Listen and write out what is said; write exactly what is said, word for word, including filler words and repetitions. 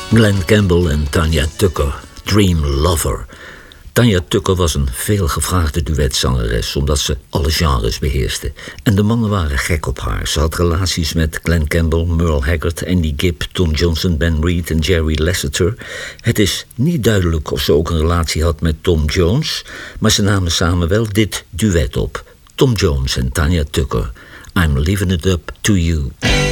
Glen Campbell en Tanya Tucker, Dream Lover. Tanya Tucker was een veelgevraagde duetzangeres, omdat ze alle genres beheerste. En de mannen waren gek op haar. Ze had relaties met Glen Campbell, Merle Haggard, Andy Gibb, Tom Johnson, Ben Reed en Jerry Lasseter. Het is niet duidelijk of ze ook een relatie had met Tom Jones, maar ze namen samen wel dit duet op. Tom Jones en Tanya Tucker. I'm leaving it up to you.